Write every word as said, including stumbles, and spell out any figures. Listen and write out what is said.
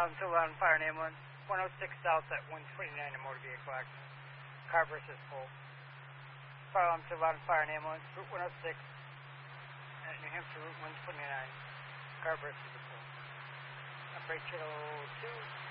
File until on fire and ambulance. one oh six south at one twenty-nine, a motor vehicle accident. Car versus pole. File until on fire and ambulance. Route one oh six at New Hampshire, Route one twenty-nine. Car versus the pole. Operate channel two.